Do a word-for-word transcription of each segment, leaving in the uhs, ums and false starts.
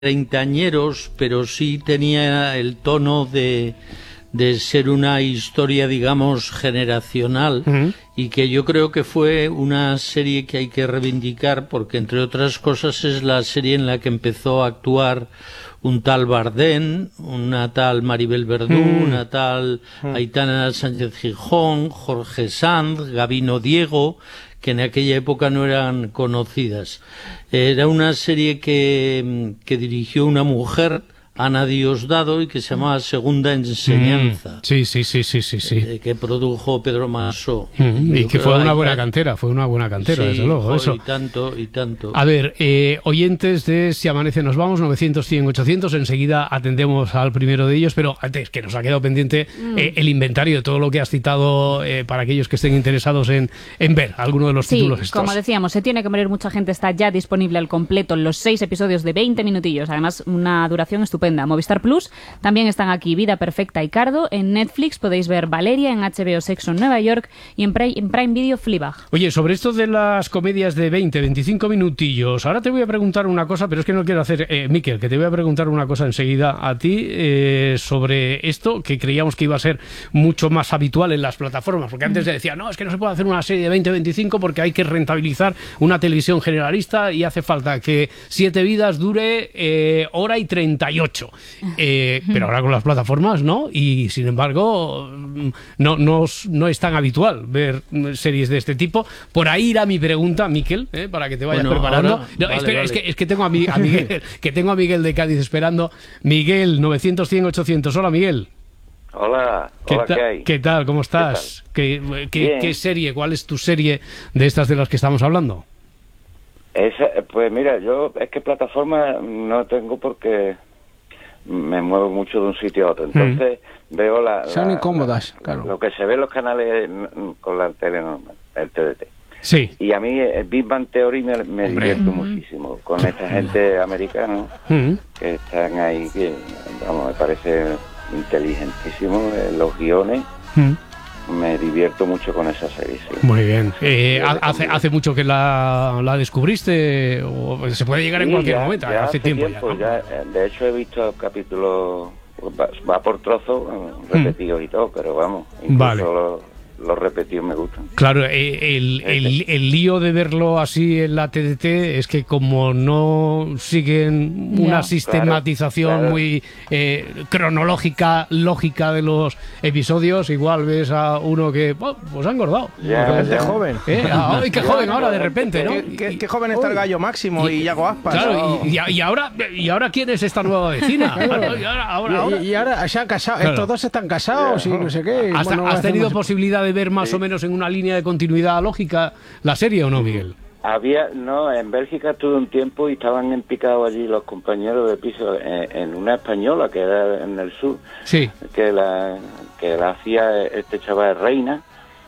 treintañeros, pero sí tenía el tono de, de ser una historia, digamos, generacional, uh-huh. y que yo creo que fue una serie que hay que reivindicar porque, entre otras cosas, es la serie en la que empezó a actuar un tal Bardem, una tal Maribel Verdú, mm. una tal mm. Aitana Sánchez Gijón, Jorge Sanz, Gabino Diego, que en aquella época no eran conocidas. Era una serie que, que dirigió una mujer, Ana Diosdado, y que se llamaba Segunda Enseñanza. Mm, sí, sí, sí, sí, sí, sí. Eh, que produjo Pedro Masó. Mm, y que fue una buena cantera, fue una buena cantera, sí, desde luego. Jo, eso. Y tanto, y tanto. A ver, eh, oyentes de Si Amanece Nos Vamos, novecientos, cien, ochocientos, enseguida atendemos al primero de ellos, pero antes que nos ha quedado pendiente mm. eh, el inventario de todo lo que has citado eh, para aquellos que estén interesados en, en ver alguno de los sí, títulos estos. Como decíamos, Se tiene que morir mucha gente está ya disponible al completo, los seis episodios de veinte minutillos, además una duración estupenda. Movistar Plus. También están aquí Vida Perfecta y Cardo. En Netflix podéis ver Valeria, en H B O Sexo en Nueva York y en Prime, en Prime Video Fleabag. Oye, sobre esto de las comedias de veinte, veinticinco minutillos, ahora te voy a preguntar una cosa, pero es que no quiero hacer... Eh, Miquel, que te voy a preguntar una cosa enseguida a ti eh, sobre esto, que creíamos que iba a ser mucho más habitual en las plataformas, porque antes se decía, no, es que no se puede hacer una serie de veinte, veinticinco porque hay que rentabilizar una televisión generalista y hace falta que Siete Vidas dure eh, hora y treinta y ocho. Eh, pero ahora con las plataformas no, y sin embargo no, no, no es tan habitual ver series de este tipo. Por ahí irá mi pregunta, Miquel, eh, para que te vayas bueno, preparando. Ahora, no, vale, espera, vale. Es, que, es que tengo a, mi, a Miguel que tengo a Miguel de Cádiz esperando. Miguel, novecientos, cien, ochocientos. Hola, Miguel. Hola, ¿Qué, hola, ta- ¿qué hay? ¿Qué tal? ¿Cómo estás? ¿Qué, ¿Qué, qué, ¿Qué serie? ¿Cuál es tu serie de estas de las que estamos hablando? Esa, pues mira, yo es que plataforma no tengo porque me muevo mucho de un sitio a otro, entonces mm. veo la, son la, incómodas, la, claro. lo que se ve en los canales con la tele normal, el T D T. Sí. Y a mí el Big Bang Theory me, me divierto mm. muchísimo con esta gente americana mm. que están ahí, que vamos, me parece inteligentísimo eh, los guiones. Mm. Me divierto mucho con esa serie, sí. Muy bien. Eh, ¿hace, ¿Hace mucho que la, la descubriste? ¿O se puede llegar sí, en cualquier ya, momento? Ya hace, hace tiempo, tiempo ya, ya. De hecho, he visto capítulos, va, va por trozos, repetidos mm. y todo, pero vamos, incluso vale. los, los repetidos me gustan. Claro, el, el, el lío de verlo así en la T D T es que como no siguen una yeah. sistematización claro, claro. muy eh, cronológica, lógica de los episodios, igual ves a uno que oh, pues ha engordado. Ya, ya. joven. ¿Eh? ¡Ay, qué joven ahora de repente! ¿no? ¿Qué, qué, qué joven está el Gallo Máximo y, y Yago Aspas? Claro, ¿no? y, y, ahora, ¿y ahora quién es esta nueva vecina? Claro. Y ahora, ahora, ahora. Y, y ahora se han casado, claro. estos dos están casados yeah. y no sé qué. ¿Has, bueno, ¿has tenido posibilidad de ver más sí. o menos en una línea de continuidad lógica la serie o no, Miguel? Había, no, en Bélgica estuve un tiempo y estaban empicados allí los compañeros de piso en, en una española que era en el sur, sí. que la que la hacía este chaval Reina,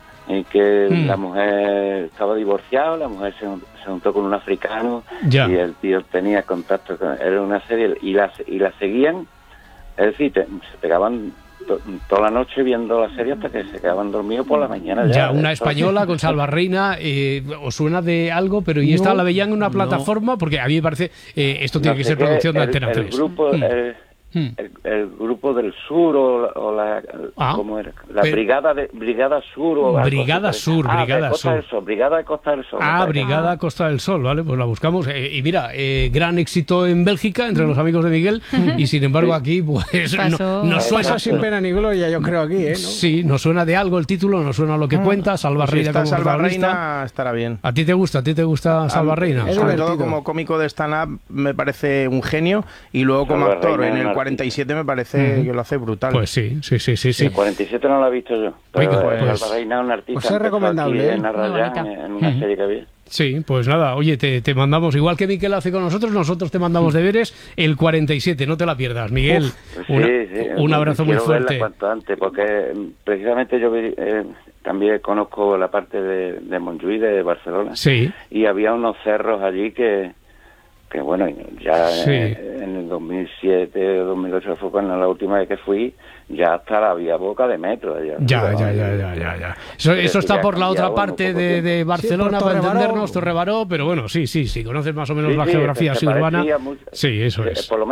y que mm. la mujer estaba divorciada, la mujer se, se juntó con un africano ya. y el tío tenía contacto con, era una serie y la, y la seguían, es decir, te, se pegaban toda la noche viendo la serie hasta que se quedaban dormidos por la mañana. Ya, ya una española con Salva Reina, eh, os suena de algo, pero ¿y esta no, la veían en una plataforma? No. Porque a mí me parece, eh, esto tiene no que ser producción el, de Antena el tres. Grupo, mm. el, Hmm. El, el grupo del sur o, o la ah, ¿cómo era? La pero, brigada de brigada sur o brigada algo sur ah, brigada de Costa sur del Sol, brigada de Costa del Sol ah brigada ah. Costa del Sol, vale, pues la buscamos eh, y mira, eh, gran éxito en Bélgica entre los amigos de Miguel y sin embargo sí. aquí pues no, no suena sin pena ni gloria, yo creo aquí, ¿eh? ¿no? Sí, nos suena de algo el título, nos suena lo que ah. cuenta. Salva Reina si como Salva protagonista Reina estará bien. ¿A ti te gusta? ¿A ti te gusta Salva Reina? Es sobre todo como cómico de stand-up me parece un genio y luego como Salva actor Reina en el cuarenta y siete me parece uh-huh. que lo hace brutal. Pues sí, sí, sí, sí. sí. El cuarenta y siete no lo he visto yo. Pero Oiga, pues, Salva Reina es un artista. Pues es recomendable. En, en una uh-huh. serie que había. Sí, pues nada, oye, te, te mandamos, igual que Miquel hace con nosotros, nosotros te mandamos deberes el cuarenta y siete, no te la pierdas, Miguel. Uf, sí, una, sí, un abrazo muy fuerte. Cuanto antes, porque precisamente yo eh, también conozco la parte de, de Montjuïc, de Barcelona. Sí. Y había unos cerros allí que, que bueno, ya sí. en, en dos mil siete o dos mil ocho fue cuando la última vez que fui, ya hasta la vía boca de metro. Allá, ya, ya, ya, ya, ya, ya. Eso, eso está por la otra parte de, de Barcelona, sí, para entendernos, Torrebaró, pero bueno, sí, sí, sí, conoces más o menos sí, la sí, geografía así urbana. Mucho, sí, eso es. Por lo